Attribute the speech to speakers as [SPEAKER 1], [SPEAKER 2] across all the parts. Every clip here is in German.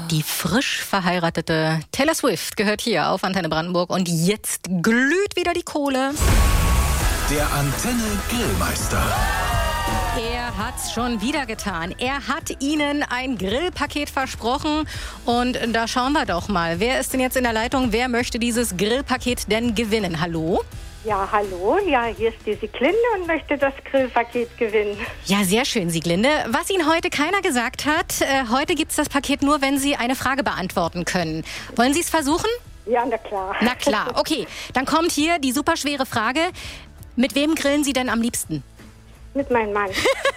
[SPEAKER 1] Die frisch verheiratete Taylor Swift gehört hier auf Antenne Brandenburg und jetzt glüht wieder die Kohle.
[SPEAKER 2] Der Antenne Grillmeister.
[SPEAKER 1] Er hat's schon wieder getan. Er hat Ihnen ein Grillpaket versprochen und da schauen wir doch mal. Wer ist denn jetzt in der Leitung? Wer möchte dieses Grillpaket denn gewinnen? Hallo?
[SPEAKER 3] Ja, hallo. Ja, hier ist die Sieglinde und möchte das Grillpaket gewinnen.
[SPEAKER 1] Ja, sehr schön, Sieglinde. Was Ihnen heute keiner gesagt hat, heute gibt's das Paket nur, wenn Sie eine Frage beantworten können. Wollen Sie es versuchen?
[SPEAKER 3] Ja, na klar.
[SPEAKER 1] Na klar, okay. Dann kommt hier die superschwere Frage. Mit wem grillen Sie denn am liebsten?
[SPEAKER 3] Mit meinem Mann.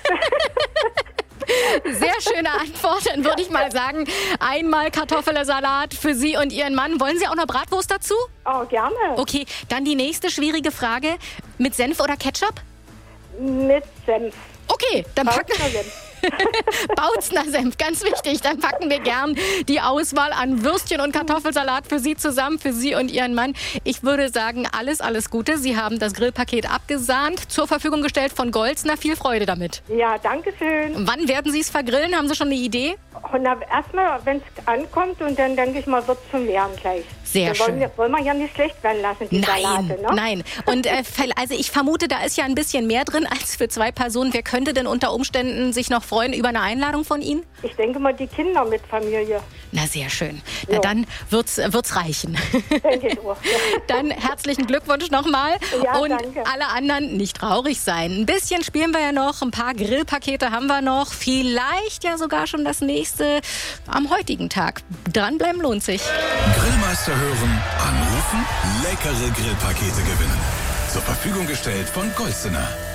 [SPEAKER 1] Sehr schöne Antwort, dann würde ich mal sagen, einmal Kartoffelsalat für Sie und Ihren Mann. Wollen Sie auch noch Bratwurst dazu?
[SPEAKER 3] Oh, gerne.
[SPEAKER 1] Okay, dann die nächste schwierige Frage. Mit Senf oder Ketchup?
[SPEAKER 3] Mit Senf.
[SPEAKER 1] Okay, dann packen
[SPEAKER 3] Bautzner Senf.
[SPEAKER 1] Bautzner Senf, ganz wichtig. Dann packen wir gern die Auswahl an Würstchen und Kartoffelsalat für Sie zusammen, für Sie und Ihren Mann. Ich würde sagen, alles Gute. Sie haben das Grillpaket abgesahnt, zur Verfügung gestellt von Golzner. Viel Freude damit.
[SPEAKER 3] Ja, danke schön.
[SPEAKER 1] Wann werden Sie es vergrillen? Haben Sie schon eine Idee?
[SPEAKER 3] Und erstmal, wenn es ankommt und dann denke ich mal, wird es zum Werden gleich.
[SPEAKER 1] Sehr schön.
[SPEAKER 3] Wollen wir ja nicht schlecht werden lassen, die Salate, ne?
[SPEAKER 1] Nein. Und also ich vermute, da ist ja ein bisschen mehr drin als für 2 Personen. Wer könnte denn unter Umständen sich noch freuen über eine Einladung von Ihnen?
[SPEAKER 3] Ich denke mal, die Kinder mit Familie.
[SPEAKER 1] Na, sehr schön. Na, dann wird's reichen.
[SPEAKER 3] Denke ich auch. Ja.
[SPEAKER 1] Dann herzlichen Glückwunsch nochmal.
[SPEAKER 3] Ja,
[SPEAKER 1] und
[SPEAKER 3] danke.
[SPEAKER 1] alle anderen nicht traurig sein. Ein bisschen spielen wir ja noch, ein paar Grillpakete haben wir noch. Vielleicht ja sogar schon das nächste am heutigen Tag. Dranbleiben lohnt sich.
[SPEAKER 2] Grillmeister hören, anrufen, leckere Grillpakete gewinnen. Zur Verfügung gestellt von Golzner.